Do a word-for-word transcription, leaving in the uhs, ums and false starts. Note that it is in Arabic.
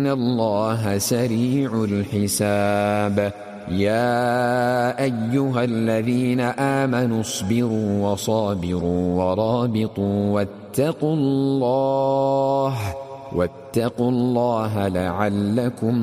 الله سريع الحساب. يا أيها الذين آمنوا اصبروا وصابروا ورابطوا واتقوا الله واتقوا الله لعلكم